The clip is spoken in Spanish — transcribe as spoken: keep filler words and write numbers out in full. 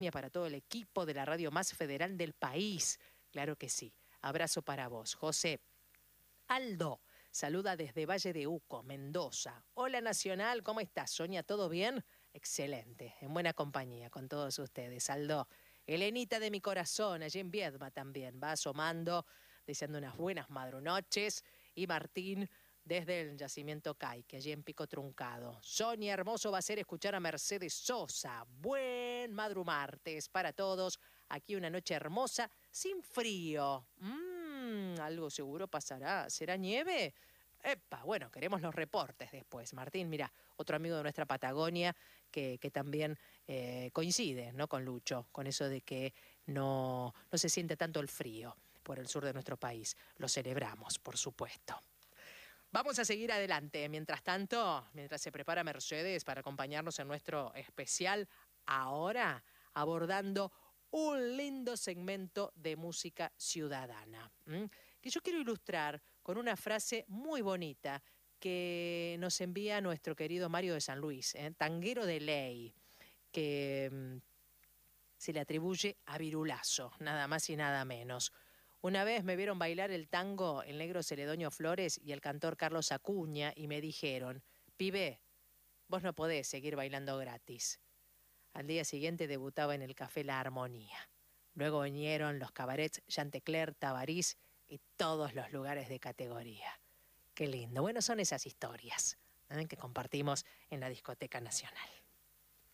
Para todo el equipo de la radio más federal del país. Claro que sí. Abrazo para vos, José. Aldo saluda desde Valle de Uco, Mendoza. Hola Nacional, ¿cómo estás? Sonia, ¿todo bien? Excelente, en buena compañía con todos ustedes. Aldo, Elenita de mi corazón, allí en Viedma también, va asomando, deseando unas buenas madrunoches. Y Martín, desde el yacimiento Caique, allí en Pico Truncado. Sonia, hermoso va a ser escuchar a Mercedes Sosa. Buen madru martes para todos. Aquí una noche hermosa, sin frío. Mmm, algo seguro pasará. ¿Será nieve? Epa, bueno, queremos los reportes después. Martín, mira, otro amigo de nuestra Patagonia que, que también eh, coincide, ¿no?, con Lucho, con eso de que no, no se siente tanto el frío por el sur de nuestro país. Lo celebramos, por supuesto. Vamos a seguir adelante. Mientras tanto, mientras se prepara Mercedes para acompañarnos en nuestro especial, ahora abordando un lindo segmento de música ciudadana, ¿m? que yo quiero ilustrar con una frase muy bonita que nos envía nuestro querido Mario de San Luis, ¿eh? tanguero de ley, que mmm, se le atribuye a Virulazo, nada más y nada menos. Una vez me vieron bailar el tango el negro Celedonio Flores y el cantor Carlos Acuña y me dijeron: pibe, vos no podés seguir bailando gratis. Al día siguiente debutaba en el Café La Armonía. Luego vinieron los cabarets Chantecler, Tabarís y todos los lugares de categoría. Qué lindo. Bueno, son esas historias, ¿eh?, que compartimos en la Discoteca Nacional.